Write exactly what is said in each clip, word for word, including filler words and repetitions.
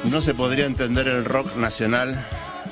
no se podría entender el rock nacional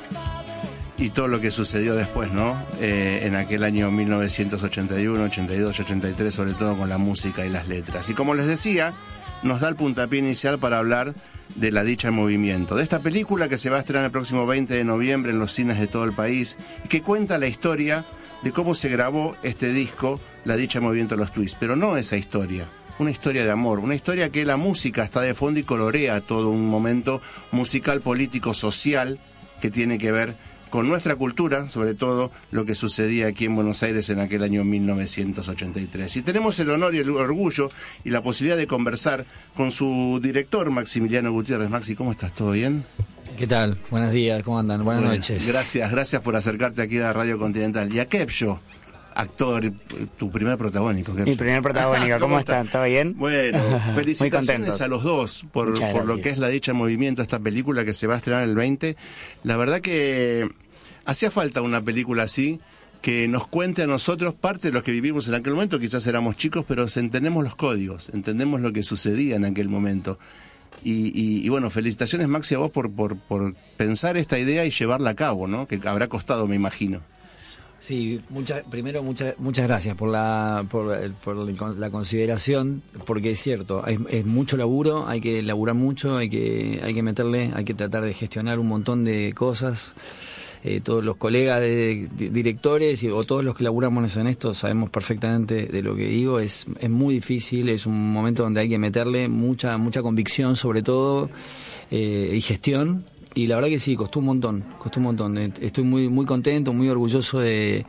y todo lo que sucedió después, ¿no? Eh, en aquel año mil novecientos ochenta y uno, ochenta y dos, ochenta y tres, sobre todo con la música y las letras. Y como les decía, nos da el puntapié inicial para hablar de La Dicha en Movimiento, de esta película que se va a estrenar el próximo veinte de noviembre en los cines de todo el país y que cuenta la historia de cómo se grabó este disco, La Dicha en Movimiento de los Twists, pero no esa historia. Una historia de amor, una historia que la música está de fondo y colorea todo un momento musical, político, social que tiene que ver con nuestra cultura, sobre todo lo que sucedía aquí en Buenos Aires en aquel año mil novecientos ochenta y tres. Y tenemos el honor y el orgullo y la posibilidad de conversar con su director, Maximiliano Gutiérrez. Maxi, ¿cómo estás? ¿Todo bien? ¿Qué tal? Buenos días, ¿cómo andan? Buenas bueno, noches. Gracias, gracias por acercarte aquí a Radio Continental. Y a Kepcho, actor, tu primer protagónico. Kepcho. Mi primer protagónico, ¿cómo, ¿Cómo están? ¿Todo bien? Bueno, felicitaciones a los dos por, por lo que es La Dicha en Movimiento, esta película que se va a estrenar el veinte. La verdad que hacía falta una película así, que nos cuente a nosotros, parte de los que vivimos en aquel momento, quizás éramos chicos, pero entendemos los códigos, entendemos lo que sucedía en aquel momento. Y, y, y bueno, felicitaciones, Maxi, a vos por, por, por pensar esta idea y llevarla a cabo, ¿no? Que habrá costado, me imagino. Sí, mucha, primero muchas muchas gracias por la por, por la consideración, porque es cierto, es, es mucho laburo, hay que laburar mucho, hay que hay que meterle, hay que tratar de gestionar un montón de cosas. Eh, todos los colegas de, de directores y, o todos los que laburamos en esto sabemos perfectamente de lo que digo. Es es muy difícil, es un momento donde hay que meterle mucha mucha convicción, sobre todo, eh, y gestión. Y la verdad que sí, costó un montón, costó un montón. Estoy muy muy contento, muy orgulloso de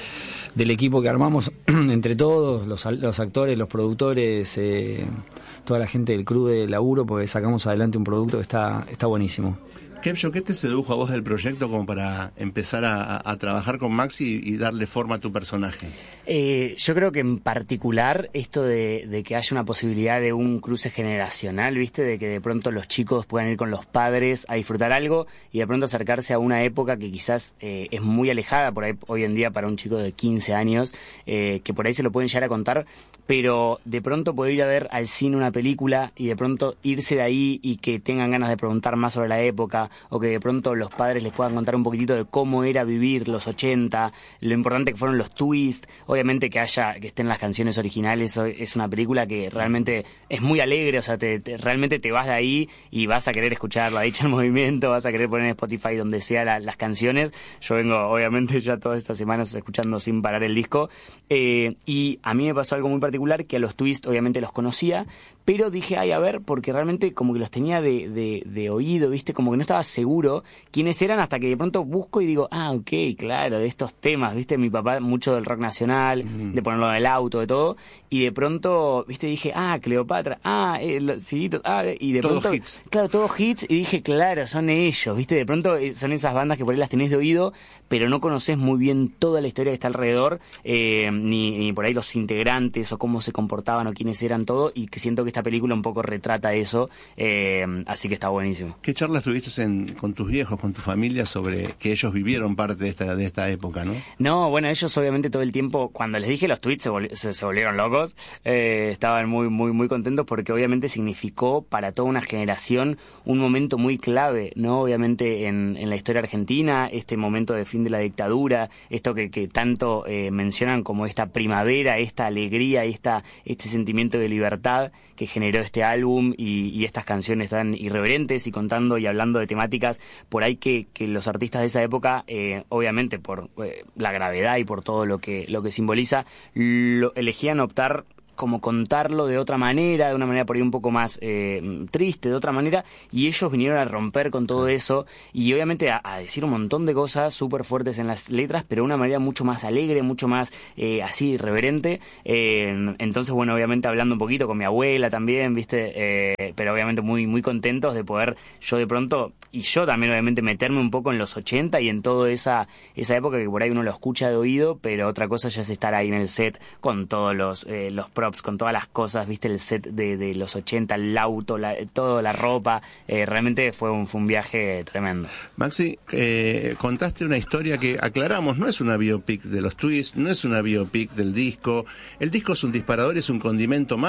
del equipo que armamos entre todos, los, los actores, los productores, eh, toda la gente del crew de laburo, porque sacamos adelante un producto que está está buenísimo. Kepcho, ¿qué te sedujo a vos del proyecto como para empezar a, a trabajar con Maxi y darle forma a tu personaje? Eh, yo creo que en particular esto de, de que haya una posibilidad de un cruce generacional, ¿viste? De que de pronto los chicos puedan ir con los padres a disfrutar algo y de pronto acercarse a una época que quizás eh, es muy alejada por ahí hoy en día para un chico de quince años, eh, que por ahí se lo pueden llegar a contar, pero de pronto poder ir a ver al cine una película y de pronto irse de ahí y que tengan ganas de preguntar más sobre la época, o que de pronto los padres les puedan contar un poquitito de cómo era vivir los ochenta, lo importante que fueron los twists, obviamente que haya, que estén las canciones originales. Es una película que realmente es muy alegre, o sea, te, te, realmente te vas de ahí y vas a querer escuchar La Dicha en Movimiento, vas a querer poner en Spotify donde sea la, las canciones. Yo vengo, obviamente, ya todas estas semanas escuchando sin parar el disco, eh, y a mí me pasó algo muy particular, que a los twists obviamente los conocía, pero dije, ay, a ver, porque realmente como que los tenía de, de, de oído, ¿viste? Como que no estaba seguro quiénes eran, hasta que de pronto busco y digo, ah, ok, claro, de estos temas, ¿viste? Mi papá mucho del rock nacional, mm. de ponerlo en el auto, de todo, y de pronto, ¿viste? Dije, ah, Cleopatra, ah, eh, los Ciguitos, ah, y de todos pronto... hits. Claro, todos hits, y dije, claro, son ellos, ¿viste? De pronto son esas bandas que por ahí las tenés de oído, pero no conoces muy bien toda la historia que está alrededor, eh, ni, ni por ahí los integrantes, o cómo se comportaban, o quiénes eran, todo, y que siento que esta película un poco retrata eso, eh, así que está buenísimo. ¿Qué charlas tuviste en, con tus viejos, con tu familia, sobre que ellos vivieron parte de esta de esta época, no? No, bueno, ellos obviamente todo el tiempo, cuando les dije los tweets, se, vol- se, se volvieron locos, eh, estaban muy, muy, muy contentos, porque obviamente significó para toda una generación un momento muy clave, ¿no? Obviamente en, en la historia argentina, este momento de fin de la dictadura, esto que, que tanto eh, mencionan como esta primavera, esta alegría, esta, este sentimiento de libertad que generó este álbum, y, y estas canciones tan irreverentes y contando y hablando de temáticas por ahí que, que los artistas de esa época, eh, obviamente por eh, la gravedad y por todo lo que, lo que simboliza, lo, elegían optar como contarlo de otra manera, de una manera por ahí un poco más eh, triste, de otra manera, y ellos vinieron a romper con todo eso, y obviamente a, a decir un montón de cosas súper fuertes en las letras, pero de una manera mucho más alegre, mucho más eh, así, irreverente. Eh, entonces, bueno, obviamente hablando un poquito con mi abuela también, ¿viste? Eh, pero obviamente muy, muy contentos de poder yo de pronto, y yo también obviamente meterme un poco en los ochenta y en toda esa, esa época que por ahí uno lo escucha de oído, pero otra cosa ya es estar ahí en el set con todos los, eh, los props, con todas las cosas, viste, el set de, de los ochenta, el auto, la, todo, la ropa, eh, realmente fue un, fue un viaje tremendo. Maxi, eh, contaste una historia que, aclaramos, no es una biopic de los twists, no es una biopic del disco. El disco es un disparador, es un condimento más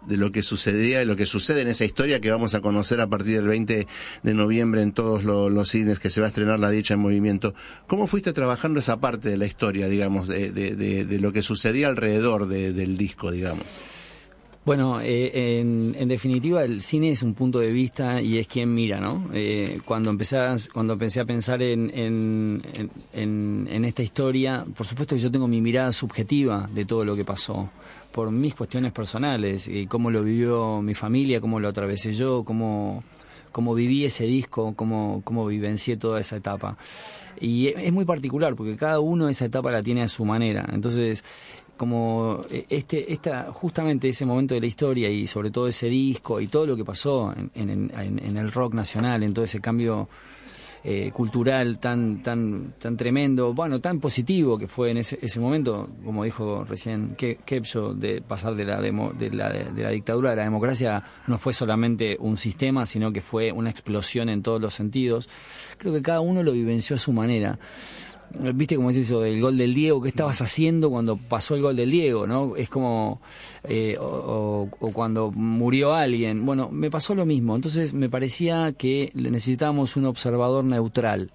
de lo que sucedía y lo que sucede en esa historia que vamos a conocer a partir del veinte de noviembre en todos lo, los cines, que se va a estrenar La Dicha en Movimiento. ¿Cómo fuiste trabajando esa parte de la historia, digamos, de, de, de, de lo que sucedía alrededor de, del disco, digamos? Bueno, eh, en, en definitiva el cine es un punto de vista y es quien mira, ¿no? Eh, cuando empecé a, cuando empecé a pensar en, en, en, en esta historia, por supuesto que yo tengo mi mirada subjetiva de todo lo que pasó, por mis cuestiones personales, y cómo lo vivió mi familia, cómo lo atravesé yo, cómo, cómo viví ese disco, cómo, cómo vivencié toda esa etapa. Y es muy particular porque cada uno esa etapa la tiene a su manera. Entonces, como este, esta, justamente ese momento de la historia y sobre todo ese disco y todo lo que pasó en, en, en, en el rock nacional, en todo ese cambio eh, cultural tan, tan, tan tremendo, bueno, tan positivo que fue en ese, ese momento, como dijo recién Kepcho, de pasar de la, demo, de, la, de la dictadura a la democracia, no fue solamente un sistema, sino que fue una explosión en todos los sentidos. Creo que cada uno lo vivenció a su manera. ¿Viste cómo es eso del gol del Diego? ¿Qué estabas haciendo cuando pasó el gol del Diego? ¿No? Es como, eh, o, o, o cuando murió alguien. Bueno, me pasó lo mismo. Entonces me parecía que necesitábamos un observador neutral,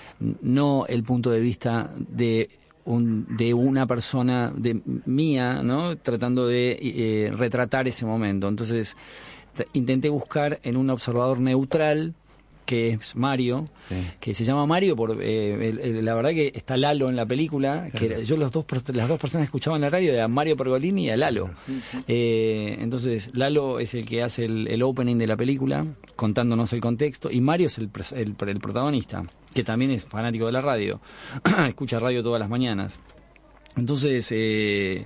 no el punto de vista de un, de una persona de mía, ¿no? Tratando de eh, retratar ese momento. Entonces intenté buscar en un observador neutral, que es Mario, sí. que se llama Mario por eh, el, el, la verdad que está Lalo en la película, claro. que era, yo los dos las dos personas que escuchaban la radio eran Mario Pergolini y a Lalo. Claro. Eh, entonces Lalo es el que hace el, el opening de la película, contándonos el contexto, y Mario es el, el, el protagonista, que también es fanático de la radio, escucha radio todas las mañanas. Entonces eh,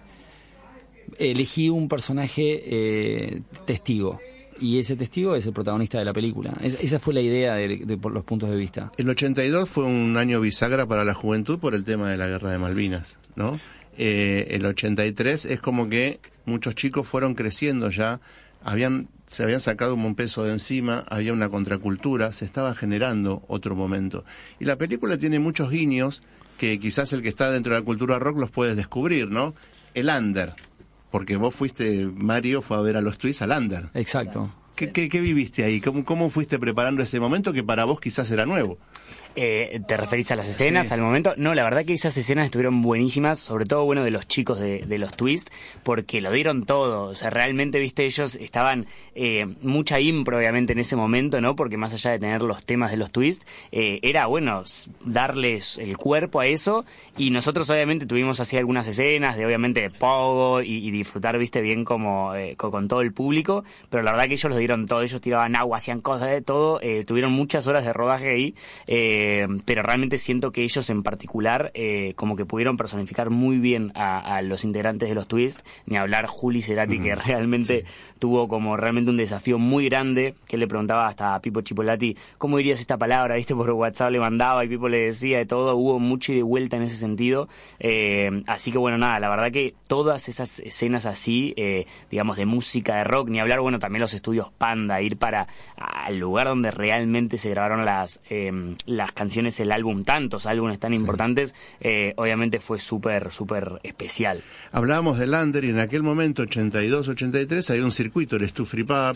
elegí un personaje eh, testigo. Y ese testigo es el protagonista de la película. Es, esa fue la idea de, de, por los puntos de vista. El ochenta y dos fue un año bisagra para la juventud por el tema de la guerra de Malvinas, ¿no? Eh, el ochenta y tres es como que muchos chicos fueron creciendo ya, habían se habían sacado un peso de encima, había una contracultura, se estaba generando otro momento. Y la película tiene muchos guiños que quizás el que está dentro de la cultura rock los puedes descubrir, ¿no? El under. Porque vos fuiste, Mario fue a ver a los Twists al under. Exacto. ¿Qué, qué, qué viviste ahí? ¿Cómo, ¿Cómo fuiste preparando ese momento que para vos quizás era nuevo? Eh, ¿Te referís a las escenas, sí. al momento? No, la verdad que esas escenas estuvieron buenísimas, sobre todo, bueno, de los chicos de, de los Twists, porque lo dieron todo. O sea, realmente, viste, ellos estaban eh, mucha impro, obviamente, en ese momento, ¿no? Porque más allá de tener los temas de los Twists, eh, era, bueno, darles el cuerpo a eso, y nosotros, obviamente, tuvimos así algunas escenas de, obviamente, de pogo y, y disfrutar, viste, bien como eh, con, con todo el público, pero la verdad que ellos lo dieron todo. Ellos tiraban agua, hacían cosas de todo, eh, tuvieron muchas horas de rodaje ahí, eh, Eh, pero realmente siento que ellos en particular eh, como que pudieron personificar muy bien a, a los integrantes de los Twists, ni hablar Juli Cerati, uh-huh. que realmente sí. tuvo como realmente un desafío muy grande, que le preguntaba hasta a Pipo Chipolati, ¿cómo dirías esta palabra? Viste, por WhatsApp le mandaba y Pipo le decía de todo, hubo mucho y de vuelta en ese sentido, eh, así que bueno, nada, la verdad que todas esas escenas así, eh, digamos de música, de rock, ni hablar, bueno, también los estudios Panda, ir para al lugar donde realmente se grabaron las eh, las canciones, el álbum, tantos álbumes tan sí. importantes, eh, obviamente fue súper, súper especial. Hablábamos del under y en aquel momento, ochenta y dos, ochenta y tres, había un circuito, el Stu Free Pub,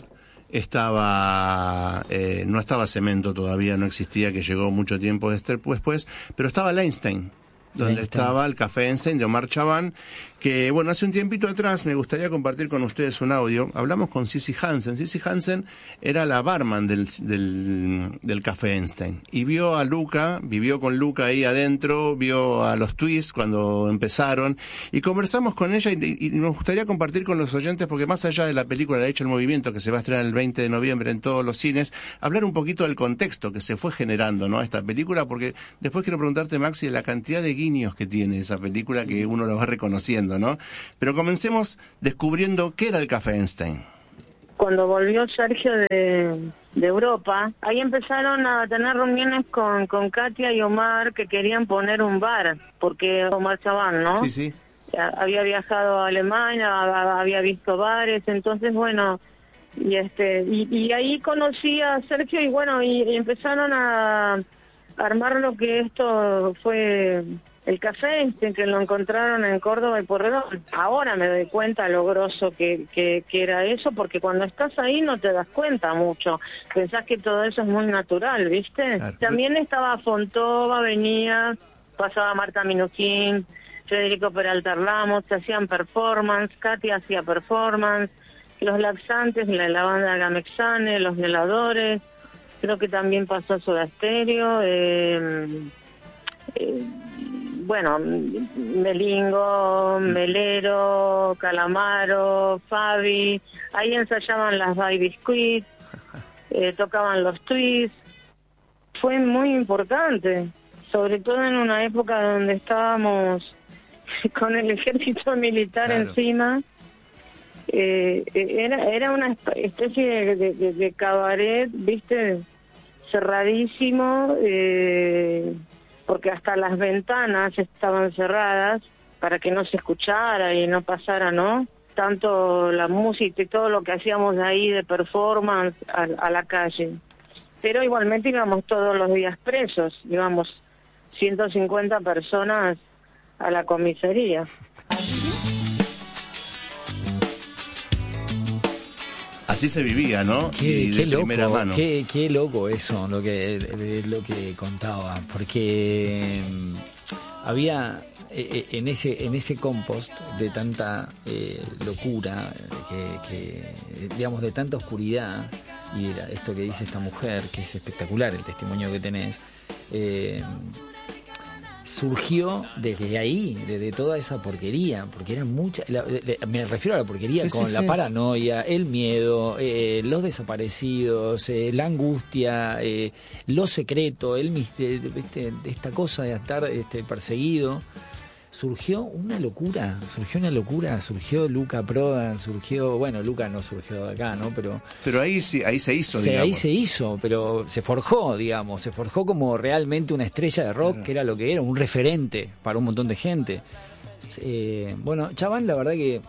estaba, eh, no estaba Cemento todavía, no existía, que llegó mucho tiempo después, pero estaba el Einstein, donde Einstein. Estaba el Café Einstein de Omar Chabán, que, bueno, hace un tiempito atrás me gustaría compartir con ustedes un audio. Hablamos con Sissi Hansen. Sissi Hansen era la barman del, del, del Café Einstein. Y vio a Luca, vivió con Luca ahí adentro, vio a los Twists cuando empezaron. Y conversamos con ella y, y nos gustaría compartir con los oyentes, porque más allá de la película de Hecho el Movimiento, que se va a estrenar el veinte de noviembre en todos los cines, hablar un poquito del contexto que se fue generando, ¿no?, esta película, porque después quiero preguntarte, Maxi, de la cantidad de guiños que tiene esa película que uno lo va reconociendo, ¿no? Pero comencemos descubriendo qué era el Café Einstein. Cuando volvió Sergio de, de Europa, ahí empezaron a tener reuniones con, con Katia y Omar, que querían poner un bar, porque Omar Chabán, ¿no? Sí, sí. Había viajado a Alemania, había visto bares, entonces, bueno, y este y, y ahí conocí a Sergio y, bueno, y, y empezaron a armar lo que esto fue el café este que lo encontraron en Córdoba y Porredón. Ahora me doy cuenta lo grosso que, que, que era eso, porque cuando estás ahí no te das cuenta mucho. Pensás que todo eso es muy natural, ¿viste? Claro. También estaba Fontova, venía, pasaba Marta Minujín, Federico Peralta Ramos, se hacían performance, Katy hacía performance, los laxantes, la, la banda Gamexane, los Neladores, creo que también pasó Soda Stereo, eh, eh, bueno, Melingo, Melero, Calamaro, Fabi, ahí ensayaban las Baby Squid, eh, tocaban los Twists, fue muy importante, sobre todo en una época donde estábamos con el ejército militar claro. encima, eh, era era una especie de, de, de cabaret, viste, cerradísimo, eh, porque hasta las ventanas estaban cerradas para que no se escuchara y no pasara, ¿no? Tanto la música y todo lo que hacíamos ahí de performance a, a la calle. Pero igualmente íbamos todos los días presos, íbamos ciento cincuenta personas a la comisaría. Así se vivía, ¿no? Qué, y de qué loco, primera mano. Qué, qué loco eso, lo que lo que contaba, porque había en ese en ese compost de tanta eh, locura, que, que digamos de tanta oscuridad, y era esto que dice esta mujer, que es espectacular el testimonio que tenés. Eh, surgió desde ahí, desde toda esa porquería, porque era mucha, la, de, me refiero a la porquería sí, con sí, la sí. paranoia, el miedo, eh, los desaparecidos, eh, la angustia, eh, lo secreto, el misterio, ¿viste? Esta cosa de estar este, perseguido. Surgió una locura, surgió una locura, surgió Luca Prodan, surgió, bueno, Luca no surgió de acá, ¿no? Pero pero ahí sí, ahí se hizo, se, digamos. Ahí se hizo, pero se forjó, digamos, se forjó como realmente una estrella de rock, claro. que era lo que era, un referente para un montón de gente. Eh, bueno, Chaván, la verdad que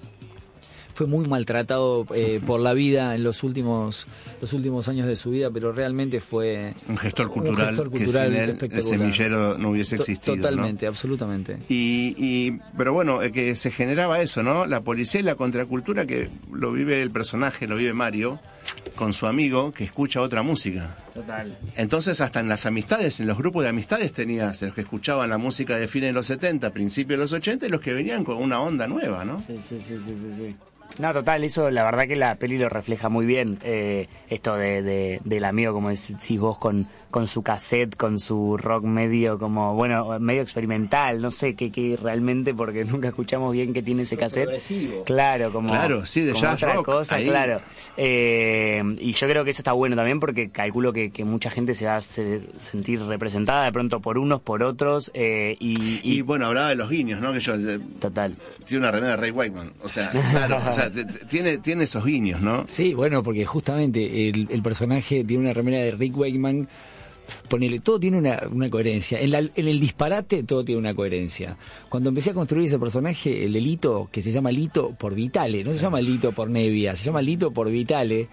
fue muy maltratado eh, por la vida en los últimos los últimos años de su vida, pero realmente fue un gestor cultural, un gestor cultural que sin él el semillero no hubiese existido. Totalmente, ¿no? absolutamente. Y, y pero bueno, eh, que se generaba eso, ¿no? La policía y la contracultura, que lo vive el personaje, lo vive Mario, con su amigo que escucha otra música. Total. Entonces hasta en las amistades, en los grupos de amistades tenías los que escuchaban la música de fines de los setenta, principios de los ochenta, y los que venían con una onda nueva, ¿no? Sí, sí, sí, sí, sí, sí. No, total, eso la verdad que la peli lo refleja muy bien, eh, esto de, de del amigo, como decís vos, con, con su cassette, con su rock medio como, bueno, medio experimental, no sé qué, qué realmente, porque nunca escuchamos bien qué tiene ese Lo cassette. Progresivo. Claro, como, claro, sí, de como jazz otra rock, cosa, ahí. claro. Eh, y yo creo que eso está bueno también, porque calculo que, que mucha gente se va a se, sentir representada de pronto por unos, por otros, eh, y, y... y bueno, hablaba de los guiños, ¿no? Que yo... Eh, total. Tiene una remera de Ray Wakeman, o sea, claro, o sea, t- t- tiene, tiene esos guiños, ¿no? Sí, bueno, porque justamente el, el personaje tiene una remera de Rick Wakeman, ponele, todo tiene una, una coherencia. En, la, en el disparate todo tiene una coherencia. Cuando empecé a construir ese personaje, el de Lito, que se llama Lito por Vitale, no se llama Lito por Nevia, se llama Lito por Vitale,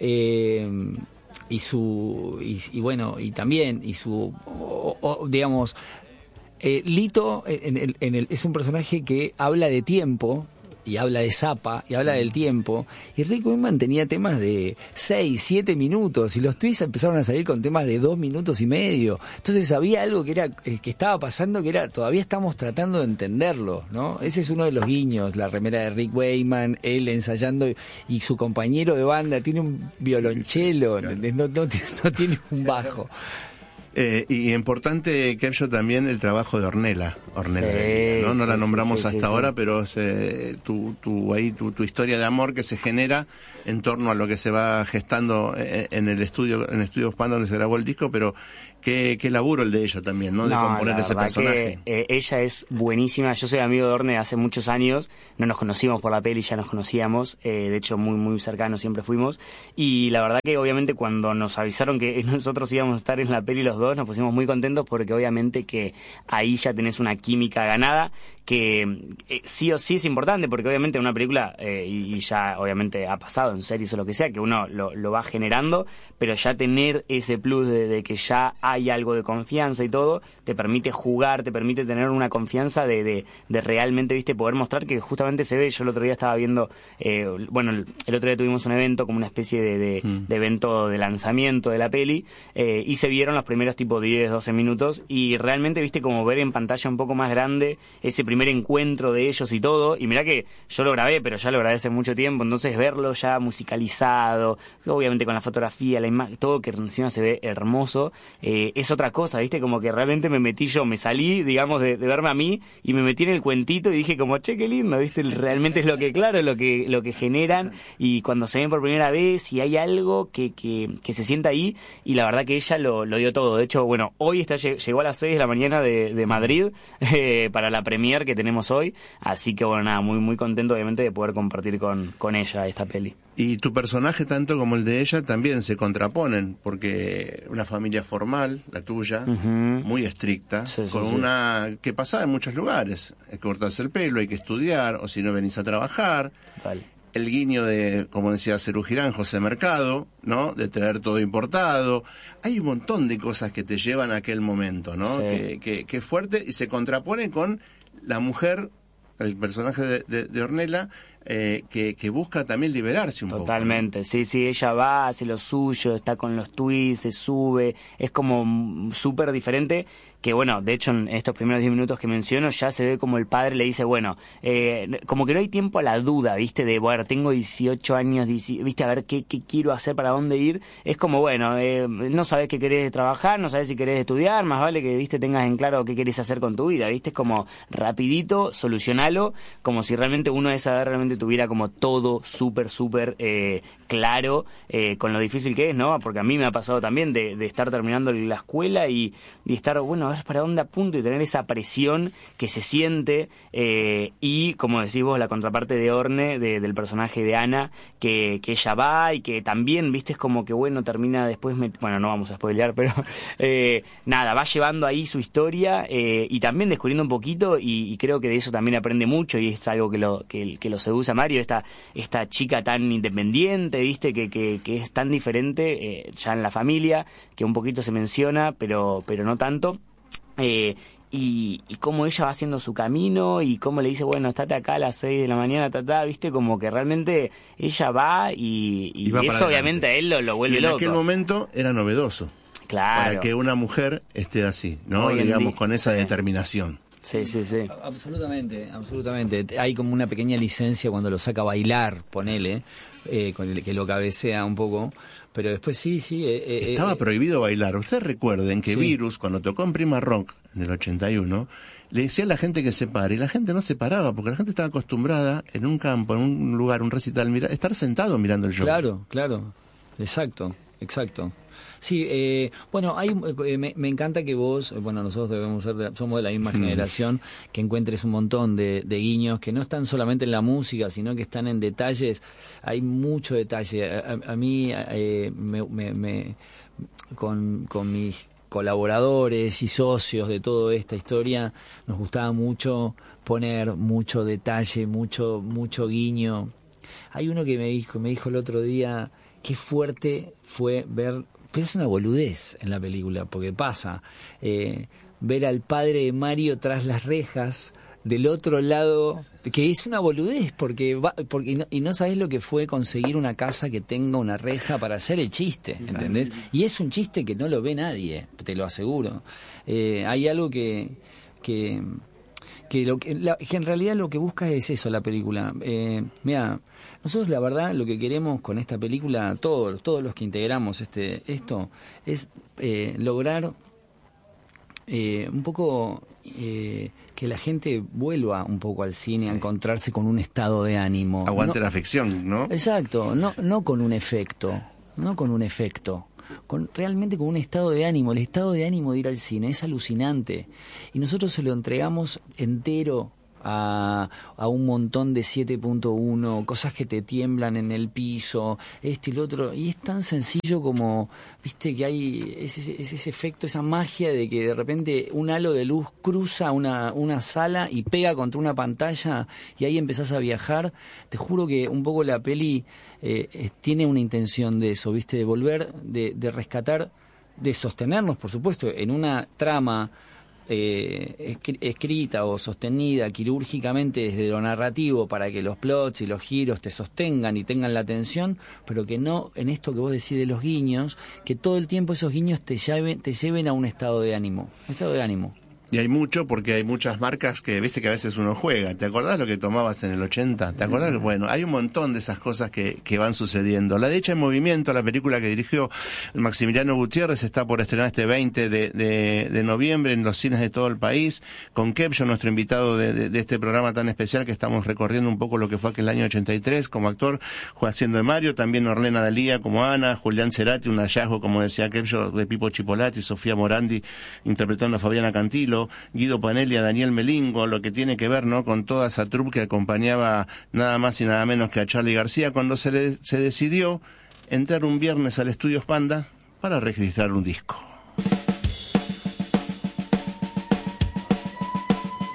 eh, y su, y, y bueno, y también, y su, o, o, digamos, eh, Lito en el, en el, es un personaje que habla de tiempo, y habla de Zappa, y habla del tiempo, y Rick Wakeman tenía temas de seis, siete minutos, y los Twists empezaron a salir con temas de dos minutos y medio. Entonces había algo que era que estaba pasando, que era, todavía estamos tratando de entenderlo, ¿no? Ese es uno de los guiños, la remera de Rick Wakeman, él ensayando, y su compañero de banda tiene un violonchelo, ¿entendés? No, no, no tiene un bajo. Eh, y importante, Kevin, también el trabajo de Ornella, Ornella sí, de Lía, ¿no? No sí, la nombramos sí, sí, hasta sí, ahora, sí. pero se, tu, tu, ahí, tu, tu historia de amor que se genera en torno a lo que se va gestando en, en el estudio, en el estudio Pan donde se grabó el disco, pero qué, qué laburo el de ella también, ¿no? De no, componer ese personaje. Que, eh, ella es buenísima. Yo soy amigo de Orne hace muchos años. No nos conocimos por la peli, ya nos conocíamos. Eh, de hecho, muy muy cercanos siempre fuimos. Y la verdad que obviamente cuando nos avisaron que nosotros íbamos a estar en la peli los dos nos pusimos muy contentos porque obviamente que ahí ya tenés una química ganada que eh, sí o sí es importante, porque obviamente una película, eh, y, y ya obviamente ha pasado en series o lo que sea, que uno lo, lo va generando, pero ya tener ese plus de, de que ya hay algo de confianza y todo, te permite jugar, te permite tener una confianza de, de, de realmente, viste, poder mostrar que justamente se ve. Yo el otro día estaba viendo, eh, bueno, el, el otro día tuvimos un evento, como una especie de, de, mm. de evento de lanzamiento de la peli, eh, y se vieron los primeros tipo diez, doce minutos, y realmente, viste, como ver en pantalla un poco más grande ese primer encuentro de ellos y todo, y mirá que yo lo grabé, pero ya lo grabé hace mucho tiempo, entonces verlo ya musicalizado, obviamente con la fotografía, la imagen, todo que encima se ve hermoso, eh, es otra cosa, viste, como que realmente me metí yo, me salí, digamos, de, de verme a mí, y me metí en el cuentito y dije como, che, qué lindo, viste, realmente es lo que, claro, lo que lo que generan, y cuando se ven por primera vez, y hay algo que, que, que se sienta ahí, y la verdad que ella lo, lo dio todo. De hecho, bueno, hoy está llegó a las seis de la mañana de, de Madrid, eh, para la premier que tenemos hoy, así que bueno, nada, muy muy contento obviamente de poder compartir con, con ella esta peli. Y tu personaje, tanto como el de ella, también se contraponen, porque una familia formal, la tuya, uh-huh. muy estricta, sí, sí, con sí. una que pasaba en muchos lugares, hay que cortarse el pelo, hay que estudiar, o si no venís a trabajar. Total. El guiño de, como decía Cerú Girán, José Mercado, ¿no? De traer todo importado. Hay un montón de cosas que te llevan a aquel momento, ¿no? Sí. Que, que, que es fuerte, y se contrapone con la mujer, el personaje de, de, de Ornella, eh, que, que busca también liberarse un Totalmente. poco. Totalmente, sí, sí, ella va, hace lo suyo, está con los tweets, se sube, es como súper diferente, que bueno, de hecho en estos primeros diez minutos que menciono ya se ve como el padre le dice, bueno, eh, como que no hay tiempo a la duda, viste, de, bueno, tengo dieciocho años, viste, a ver qué, qué quiero hacer, para dónde ir, es como, bueno, eh, no sabes qué querés trabajar, no sabes si querés estudiar, más vale que, viste, tengas en claro qué querés hacer con tu vida, viste, es como rapidito, solucionalo, como si realmente uno de esa edad realmente tuviera como todo súper, súper eh, claro, eh, con lo difícil que es, ¿no? Porque a mí me ha pasado también de, de estar terminando la escuela y, y estar, bueno, a ver para dónde apunto, y tener esa presión que se siente, eh, y como decís vos, la contraparte de Orne, de, del personaje de Ana, que, que ella va y que también, viste, es como que, bueno, termina después, me, bueno, no vamos a spoilear, pero eh, nada, va llevando ahí su historia, eh, y también descubriendo un poquito, y, y creo que de eso también aprende mucho, y es algo que lo, que, que lo seduce a Mario, esta, esta chica tan independiente, viste, que, que, que es tan diferente, eh, ya en la familia, que un poquito se menciona, pero, pero no tanto. Eh, y, y cómo ella va haciendo su camino, y cómo le dice, bueno, estate acá a las seis de la mañana, tata, viste, como que realmente ella va, y, y, y va eso obviamente a él lo, lo vuelve y en loco. En aquel momento era novedoso. Claro. Para que una mujer esté así, ¿no? Hoy digamos, con esa determinación. Sí, sí, sí. Absolutamente, absolutamente. Hay como una pequeña licencia cuando lo saca a bailar, ponele, eh, con el que lo cabecea un poco, pero después sí, sí. Eh, Estaba eh, prohibido bailar. Ustedes recuerden que sí. Virus, cuando tocó en Prima Rock en el ochenta y uno, le decía a la gente que se pare, y la gente no se paraba, porque la gente estaba acostumbrada en un campo, en un lugar, un recital, mira, estar sentado mirando el show. Claro, claro, exacto, exacto. Sí, eh, bueno, hay, eh, me, me encanta que vos, eh, bueno, nosotros debemos ser, de, somos de la misma generación, que encuentres un montón de, de guiños que no están solamente en la música, sino que están en detalles. Hay mucho detalle. A, a, a mí, eh, me, me, me, con, con mis colaboradores y socios de toda esta historia, nos gustaba mucho poner mucho detalle, mucho, mucho guiño. Hay uno que me dijo, me dijo el otro día, qué fuerte fue ver. Pero es una boludez en la película, porque pasa, eh, ver al padre de Mario tras las rejas, del otro lado, que es una boludez, porque, va, porque y, no, y no sabés lo que fue conseguir una casa que tenga una reja para hacer el chiste, ¿entendés? Y es un chiste que no lo ve nadie, te lo aseguro. Eh, hay algo que... que que, lo que, la, que en realidad lo que busca es eso, la película. Eh, mira, nosotros la verdad lo que queremos con esta película, todos, todos los que integramos este esto, es eh, lograr eh, un poco eh, que la gente vuelva un poco al cine, sí. a encontrarse con un estado de ánimo. Aguante no, la ficción, ¿no? Exacto, no, no con un efecto, no con un efecto. Con, realmente con un estado de ánimo. El estado de ánimo de ir al cine es alucinante, y nosotros se lo entregamos entero a, a un montón de siete punto uno, cosas que te tiemblan en el piso, esto y lo otro, y es tan sencillo como, viste, que hay ese, ese efecto, esa magia de que de repente un halo de luz cruza una, una sala y pega contra una pantalla y ahí empezás a viajar. Te juro que un poco la peli eh, tiene una intención de eso, viste, de volver, de, de rescatar, de sostenernos, por supuesto, en una trama Eh, escrita o sostenida quirúrgicamente desde lo narrativo para que los plots y los giros te sostengan y tengan la atención, pero que no en esto que vos decís de los guiños, que todo el tiempo esos guiños te lleven, te lleven a un estado de ánimo, un estado de ánimo. Y hay mucho, porque hay muchas marcas que, viste que a veces uno juega. ¿Te acordás lo que tomabas en el ochenta? ¿Te acordás? Bueno, hay un montón de esas cosas que, que van sucediendo. La Derecha en Movimiento, la película que dirigió Maximiliano Gutiérrez, está por estrenar este veinte de, de, de noviembre en los cines de todo el país, con Kepcho, nuestro invitado de, de, de este programa tan especial que estamos recorriendo un poco lo que fue aquel año ochenta y tres como actor, haciendo de Mario, también Orlena Dalía como Ana, Julián Cerati, un hallazgo, como decía Kepcho, de Pipo Chipolati, Sofía Morandi interpretando a Fabiana Cantilo, Guido Panelli a Daniel Melingo, lo que tiene que ver, ¿no?, con toda esa troupe que acompañaba nada más y nada menos que a Charly García, cuando se, le, se decidió entrar un viernes al Estudios Panda para registrar un disco.